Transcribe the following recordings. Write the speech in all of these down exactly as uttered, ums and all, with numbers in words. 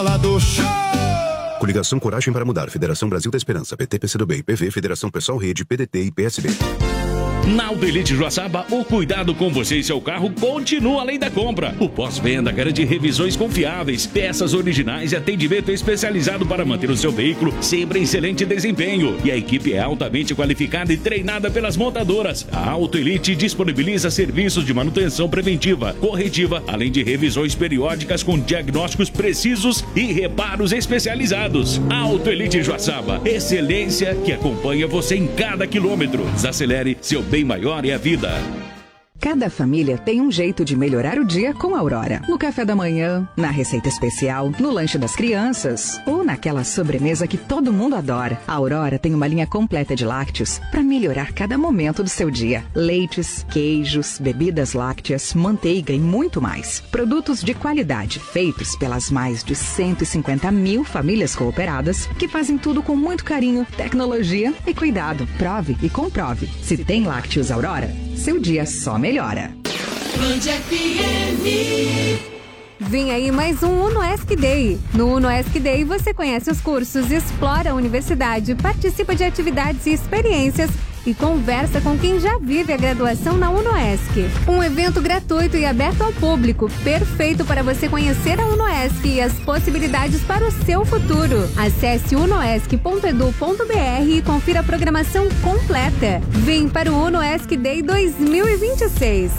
bola do show. Coligação Coragem para Mudar, Federação Brasil da Esperança, P T, P C do B, I P V, Federação Pessoal Rede, P D T e P S B. Na Autoelite Joaçaba, o cuidado com você e seu carro continua além da compra. O pós-venda garante revisões confiáveis, peças originais e atendimento especializado para manter o seu veículo sempre em excelente desempenho. E a equipe é altamente qualificada e treinada pelas montadoras. A Autoelite disponibiliza serviços de manutenção preventiva, corretiva, além de revisões periódicas com diagnósticos precisos e reparos especializados. Autoelite Joaçaba, excelência que acompanha você em cada quilômetro. Desacelere, seu bem maior é a vida. Cada família tem um jeito de melhorar o dia com a Aurora. No café da manhã, na receita especial, no lanche das crianças ou naquela sobremesa que todo mundo adora. A Aurora tem uma linha completa de lácteos para melhorar cada momento do seu dia. Leites, queijos, bebidas lácteas, manteiga e muito mais. Produtos de qualidade feitos pelas mais de cento e cinquenta mil famílias cooperadas que fazem tudo com muito carinho, tecnologia e cuidado. Prove e comprove. Se tem lácteos Aurora, seu dia só melhora. Vem aí mais um UnoESC Day. No UnoESC Day você conhece os cursos, explora a universidade, participa de atividades e experiências e conversa com quem já vive a graduação na UnoESC. Um evento gratuito e aberto ao público, perfeito para você conhecer a UnoESC e as possibilidades para o seu futuro. Acesse unoesc ponto edu ponto br e confira a programação completa. Vem para o UnoESC Day dois mil e vinte e seis.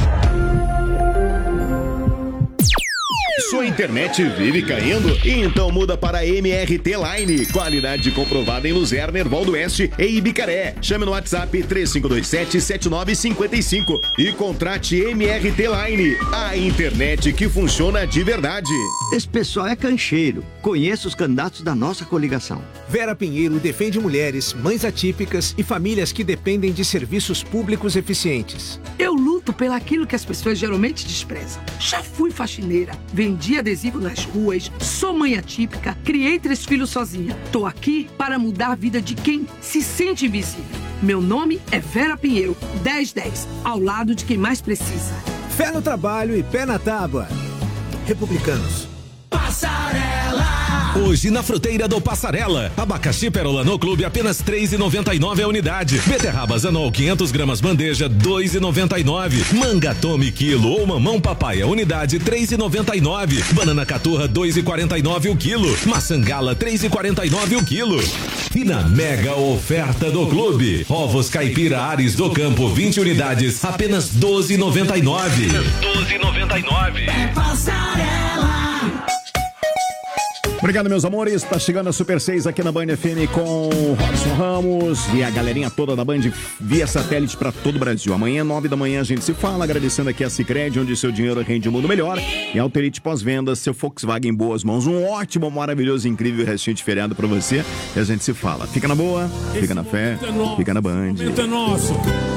Sua internet vive caindo? Então muda para a M R T Line. Qualidade comprovada em Luzerna, Erval do Oeste e Ibicaré. Chame no WhatsApp três cinco dois sete, sete nove cinco cinco e contrate M R T Line. A internet que funciona de verdade. Esse pessoal é cancheiro. Conheça os candidatos da nossa coligação. Vera Pinheiro defende mulheres, mães atípicas e famílias que dependem de serviços públicos eficientes. Eu luto pelaquilo que as pessoas geralmente desprezam. Já fui faxineira, vendi adesivo nas ruas, sou mãe atípica, criei três filhos sozinha. Tô aqui para mudar a vida de quem se sente invisível. Meu nome é Vera Pinheiro, dez dez, ao lado de quem mais precisa. Fé no trabalho e pé na tábua. Republicanos. Passarela! Hoje na fruteira do Passarela, abacaxi Pérola no Clube apenas três reais e noventa e nove a unidade. Beterrabas Anol quinhentos gramas bandeja dois reais e noventa e nove. Manga Tome quilo ou mamão papaya unidade três reais e noventa e nove. Banana caturra dois reais e quarenta e nove o quilo. Maçã Gala três reais e quarenta e nove o quilo. E na mega oferta do clube, ovos caipira Ares do Campo vinte unidades apenas doze reais e noventa e nove. doze reais e noventa e nove. É Passarela. Obrigado, meus amores. Tá chegando a Super seis aqui na Band F M com Robson Ramos e a galerinha toda da Band via satélite para todo o Brasil. Amanhã, nove da manhã, a gente se fala. Agradecendo aqui a Sicredi, onde seu dinheiro rende um mundo melhor. E Autoelite Pós-Vendas, seu Volkswagen em boas mãos. Um ótimo, maravilhoso, incrível restinho de feriado para você. E a gente se fala. Fica na boa, fica na fé, fica na Band. É nosso.